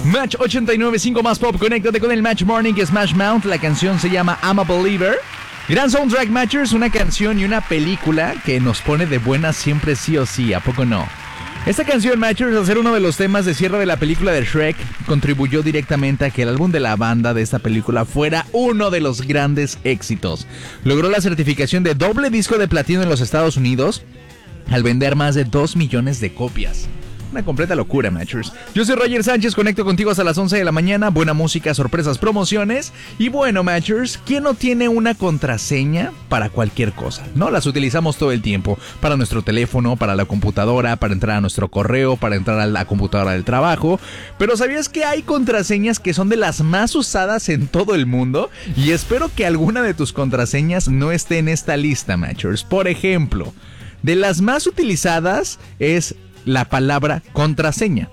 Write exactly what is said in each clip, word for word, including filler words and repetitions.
Match ochenta y nueve punto cinco más pop, conéctate con el Match Morning Smash Mouth. La canción se llama I'm a Believer. Gran soundtrack, Matchers, una canción y una película que nos pone de buenas siempre sí o sí, ¿a poco no? Esta canción, Matchers, al ser uno de los temas de cierre de la película de Shrek, contribuyó directamente a que el álbum de la banda de esta película fuera uno de los grandes éxitos. Logró la certificación de doble disco de platino en los Estados Unidos al vender más de dos millones de copias. Una completa locura, Matchers. Yo soy Roger Sánchez, conecto contigo hasta las once de la mañana. Buena música, sorpresas, promociones. Y bueno, Matchers, ¿quién no tiene una contraseña para cualquier cosa? No, las utilizamos todo el tiempo. Para nuestro teléfono, para la computadora, para entrar a nuestro correo, para entrar a la computadora del trabajo. Pero ¿sabías que hay contraseñas que son de las más usadas en todo el mundo? Y espero que alguna de tus contraseñas no esté en esta lista, Matchers. Por ejemplo, de las más utilizadas es la palabra contraseña.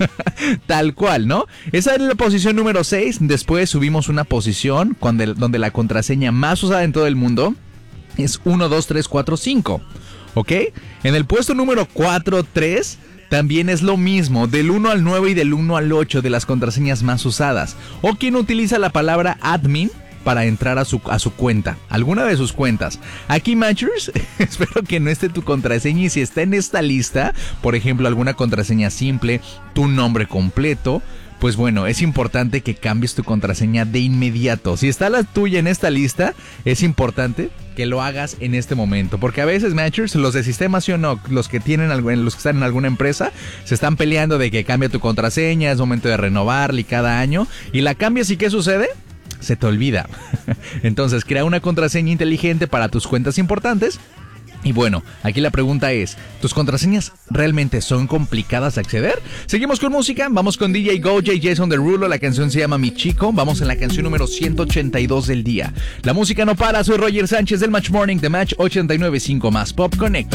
Tal cual, ¿no? Esa es la posición número seis. Después subimos una posición donde, donde la contraseña más usada en todo el mundo es uno, dos, tres, cuatro, cinco. ¿Ok? En el puesto número cuatro, tres también es lo mismo. Del uno al nueve y del uno al ocho de las contraseñas más usadas. O quien utiliza la palabra admin para entrar a su, a su cuenta, alguna de sus cuentas. Aquí, Matchers, espero que no esté tu contraseña, y si está en esta lista, por ejemplo, alguna contraseña simple, tu nombre completo, pues bueno, es importante que cambies tu contraseña de inmediato. Si está la tuya en esta lista, es importante que lo hagas en este momento, porque a veces, Matchers, los de sistemas, sí o no, los que tienen algo, los que están en alguna empresa, se están peleando de que cambia tu contraseña, es momento de renovarla y cada año, y la cambias y ¿qué sucede? Se te olvida. Entonces, crea una contraseña inteligente para tus cuentas importantes. Y bueno, aquí la pregunta es, ¿tus contraseñas realmente son complicadas de acceder? Seguimos con música, vamos con D J Goja y Jason Derulo, la canción se llama Mi Chico, vamos en la canción número ciento ochenta y dos del día. La música no para, soy Roger Sánchez del Match Morning de Match ochenta y nueve punto cinco más Pop Connect.